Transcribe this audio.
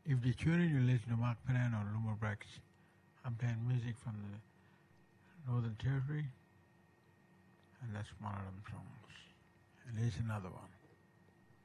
If you tune in, you listen to Mark Penn or Lumberbrax. I'm playing music from the Northern Territory, and that's one of them songs. And here's another one.